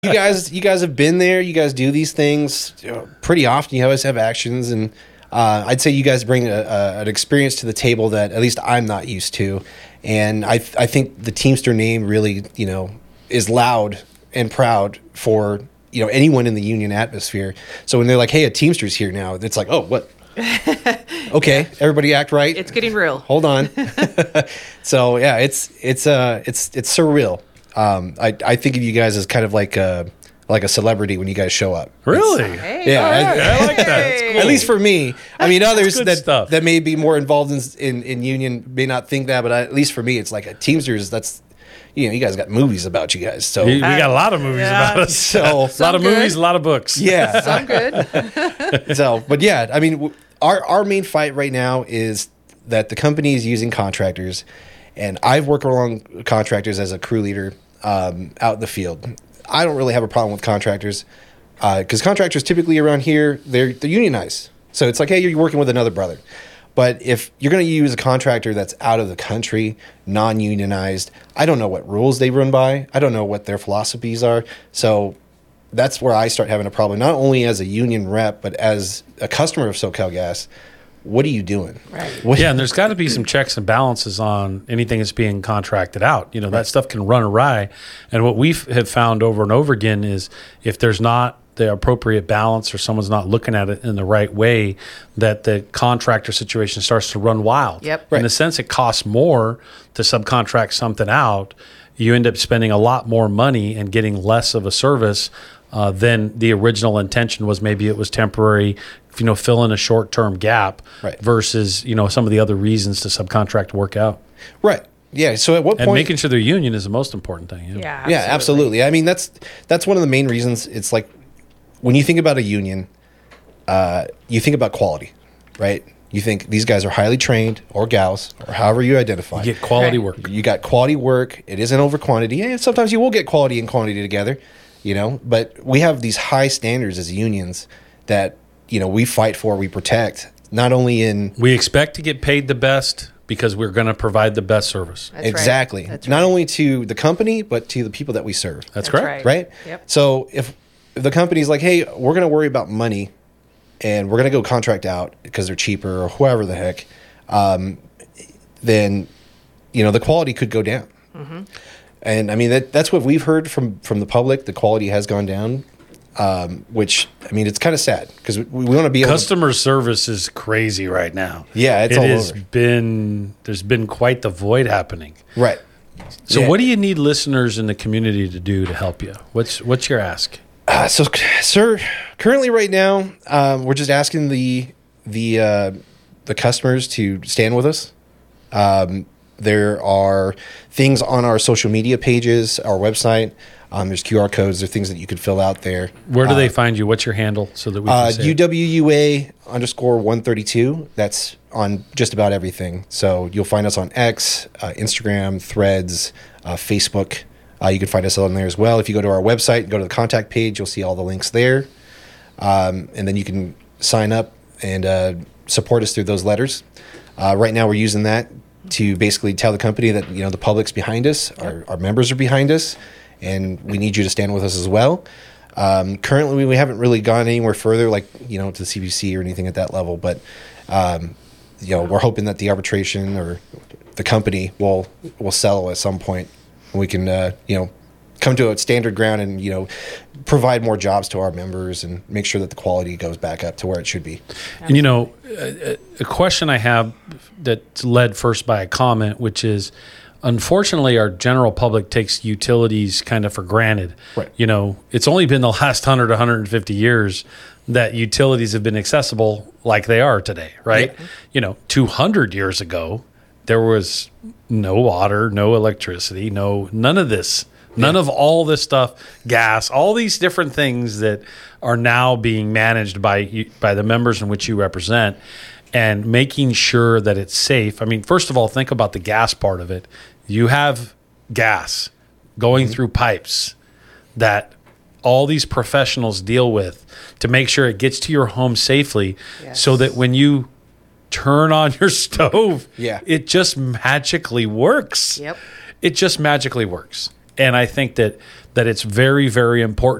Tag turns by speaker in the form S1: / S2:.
S1: you guys have been there. You guys do these things pretty often. You always have actions, and I'd say you guys bring an experience to the table that at least I'm not used to. And I think the Teamster name really, is loud and proud for anyone in the union atmosphere. So when they're like, "Hey, a Teamster's here now," it's like, "Oh, what?" Okay, everybody act right.
S2: It's getting real.
S1: Hold on. So yeah, it's surreal. I think of you guys as kind of like a celebrity when you guys show up.
S3: Really?
S2: Hey,
S1: Yeah,
S3: I like that. That's cool.
S1: At least for me. I mean, others
S3: good stuff.
S1: that may be more involved in union may not think that, but at least for me, it's like a Teamsters. That's you guys got movies about you guys. So
S3: We got a lot of movies about us.
S1: So
S3: A lot of
S2: good.
S3: movies, a lot of books.
S1: yeah.
S2: I'm good.
S1: So, but yeah, I mean, our main fight right now is that the company is using contractors, and I've worked along contractors as a crew leader out in the field. I don't really have a problem with contractors because contractors typically around here they're unionized. So it's like, hey, you're working with another brother. But if you're going to use a contractor that's out of the country, non-unionized, I don't know what rules they run by. I don't know what their philosophies are. So that's where I start having a problem, not only as a union rep, but as a customer of SoCalGas. What are you doing?
S2: Right.
S3: Yeah, and there's got to be some checks and balances on anything that's being contracted out. That stuff can run awry. And what we have found over and over again is if there's not the appropriate balance or someone's not looking at it in the right way, that the contractor situation starts to run wild.
S2: Yep.
S3: In a sense, it costs more to subcontract something out. You end up spending a lot more money and getting less of a service than the original intention was. Maybe it was temporary, fill in a short-term gap,
S1: right,
S3: versus, some of the other reasons to subcontract work out.
S1: Right. Yeah. So at what point?
S3: And making sure their union is the most important thing.
S2: Yeah.
S1: Yeah, absolutely. I mean, that's one of the main reasons. It's like when you think about a union, you think about quality, right? You think these guys are highly trained, or gals, or however you identify.
S3: You get quality
S2: Right.
S3: work.
S1: You got quality work. It isn't over quantity. Yeah, sometimes you will get quality and quantity together, but we have these high standards as unions that, we fight for, we protect, not only in...
S3: We expect to get paid the best because we're going to provide the best service.
S2: That's
S1: exactly.
S2: Right. That's
S1: not
S2: right.
S1: only to the company, but to the people that we serve.
S3: That's
S2: That's
S3: correct.
S1: Right?
S2: Yep.
S1: So if the company's like, hey, we're going to worry about money and we're going to go contract out because they're cheaper or whoever the heck, then, the quality could go down.
S2: Mm-hmm.
S1: And I mean, that's what we've heard from the public. The quality has gone down, which, I mean, it's kind of sad because we want to be able
S3: Customer service is crazy right now.
S1: Yeah, it's all over.
S3: There's been quite the void happening.
S1: Right.
S3: So
S1: Yeah.
S3: what do you need listeners in the community to do to help you? What's your ask?
S1: So, sir, currently right now, we're just asking the customers to stand with us. There are things on our social media pages, our website. There's QR codes. There are things that you could fill out there.
S3: Where do they find you? What's your handle so that we can say it?
S1: UWUA_132. That's on just about everything. So you'll find us on X, Instagram, Threads, Facebook. You can find us on there as well. If you go to our website, go to the contact page, you'll see all the links there. And then you can sign up and support us through those letters. Right now we're using that to basically tell the company that, the public's behind us, our members are behind us, and we need you to stand with us as well. Currently, we haven't really gone anywhere further, like, to the CBC or anything at that level, but, we're hoping that the arbitration or the company will settle at some point. And we can, come to a standard ground and, provide more jobs to our members and make sure that the quality goes back up to where it should be.
S3: And, a question I have that's led first by a comment, which is, unfortunately, our general public takes utilities kind of for granted.
S1: Right.
S3: It's only been the last 100 to 150 years that utilities have been accessible like they are today, right?
S1: Yeah.
S3: 200 years ago, there was no water, no electricity, none of this. None of all this stuff, gas, all these different things that are now being managed by the members in which you represent, and making sure that it's safe. I mean, first of all, think about the gas part of it. You have gas going through pipes that all these professionals deal with to make sure it gets to your home safely, so that when you turn on your stove, it just magically works.
S2: Yep.
S3: It just magically works. And I think that that it's very, very important